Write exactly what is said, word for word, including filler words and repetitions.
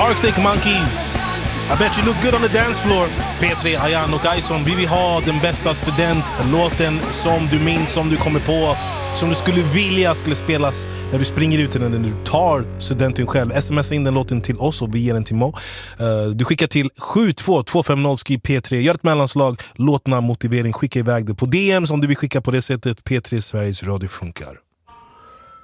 Arctic Monkeys. I bet you look good on the dance floor. P tre, Ayan och Ison. Vi vill ha den bästa studentlåten som du minns, som du kommer på, som du skulle vilja skulle spelas när du springer ut den, när du tar studenten själv. Smsa in den låten till oss och vi ger den till Mo. Uh, du skickar till sju två två fem noll, skriv P tre. Gör ett mellanslag, låtna motivering, skicka iväg det på D M som du vill skicka på det sättet. P tre Sveriges Radio funkar.